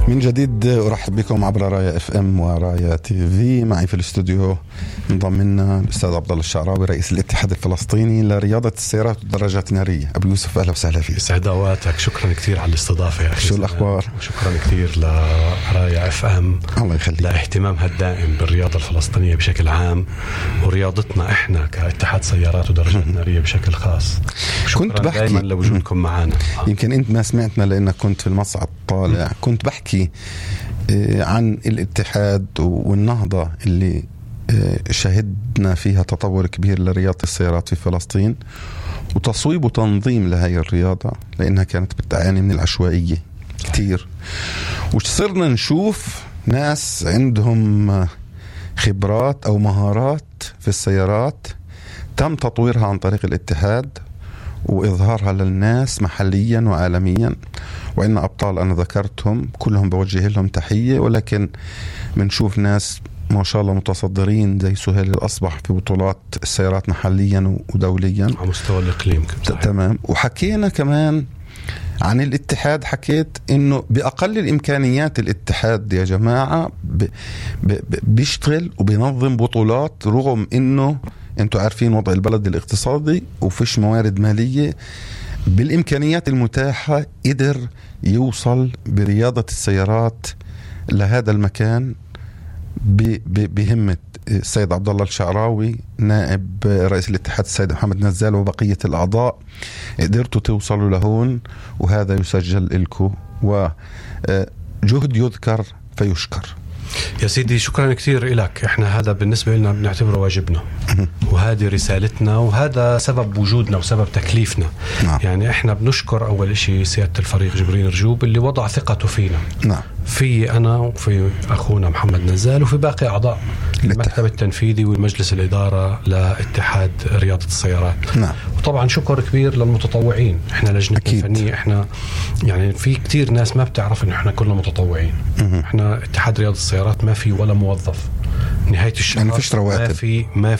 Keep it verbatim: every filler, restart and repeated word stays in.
من جديد أرحب بكم عبر رايا اف ام ورايا تي في. معي في الاستوديو انضم لنا الأستاذ عبد الله الشعراوي رئيس الاتحاد الفلسطيني لرياضة السيارات والدراجات النارية. أبو يوسف أهلا وسهلا فيك. سعد أوقاتك، شكرا كثير على الاستضافة يا أخي. شو الأخبار؟ شكرا كثير لرايا اف ام. الله يخليك. لاهتمامها الدائم بالرياضة الفلسطينية بشكل عام ورياضتنا احنا كاتحاد سيارات ودراجات نارية بشكل خاص. كنت بحكي دائما لوجودكم معنا. يمكن أنت ما سمعتنا لأنك كنت في المصعد طالع. كنت بحكي عن الاتحاد والنهضة اللي شهدنا فيها تطور كبير لرياضة السيارات في فلسطين وتصويب وتنظيم لهي الرياضة لأنها كانت بتعاني من العشوائية كتير. وصرنا نشوف ناس عندهم خبرات أو مهارات في السيارات تم تطويرها عن طريق الاتحاد وإظهارها للناس محليا وعالميا. وإن أبطال أنا ذكرتهم كلهم بوجه لهم تحية، ولكن منشوف ناس ما شاء الله متصدرين زي سهيل الأصبح في بطولات السيارات محليا ودوليا على مستوى الإقليم. تمام. وحكينا كمان عن الاتحاد، حكيت إنه بأقل الإمكانيات الاتحاد يا جماعة ب... ب... بيشتغل وبينظم بطولات رغم إنه أنتوا عارفين وضع البلد الاقتصادي وفيش موارد مالية. بالإمكانيات المتاحة قدر يوصل برياضة السيارات لهذا المكان بهمة السيد عبد الله الشعراوي نائب رئيس الاتحاد السيد محمد نزال وبقية الأعضاء. قدرتوا توصلوا لهون وهذا يسجل لكم وجهد يذكر فيشكر. يا سيدي شكرا كثير لك. احنا هذا بالنسبة لنا بنعتبره واجبنا وهذه رسالتنا وهذا سبب وجودنا وسبب تكليفنا. نعم. يعني احنا بنشكر اول اشي سيادة الفريق جبرين رجوب اللي وضع ثقته فينا. نعم. في انا وفي اخونا محمد نزال وفي باقي اعضاء المكتب التنفيذي والمجلس الاداره لاتحاد رياضه السيارات. نعم. وطبعا شكر كبير للمتطوعين. احنا لجنه الفنيه احنا يعني في كتير ناس ما بتعرف ان احنا كلنا متطوعين. احنا اتحاد رياضه السيارات ما في ولا موظف نهايه الشهر. يعني فيش رواتب. ما في ما